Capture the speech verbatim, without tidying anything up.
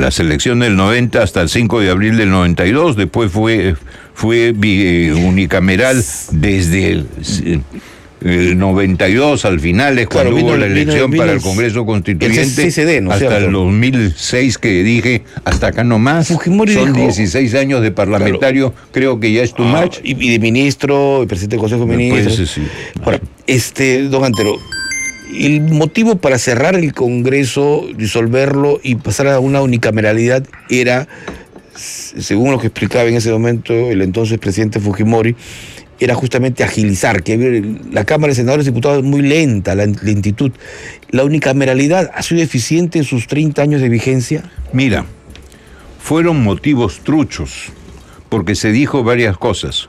la selección del noventa hasta el cinco de abril del noventa y dos, después fue, fue unicameral desde el, el noventa y dos al final, es cuando claro, hubo vino, la elección vino, vino para el Congreso Constituyente, el C C D, ¿no? Hasta ¿cierto? El dos mil seis que dije, hasta acá nomás, Fujimori son dijo, dieciséis años de parlamentario, claro, creo que ya es too much. Y, y de ministro, y presidente del Consejo de Ministros. Pues, sí. Ahora, este, don Antero, el motivo para cerrar el Congreso, disolverlo y pasar a una unicameralidad era, según lo que explicaba en ese momento el entonces presidente Fujimori, era justamente agilizar, que la Cámara de Senadores y Diputados es muy lenta, la lentitud. ¿La unicameralidad ha sido eficiente en sus treinta años de vigencia? Mira, fueron motivos truchos, porque se dijo varias cosas.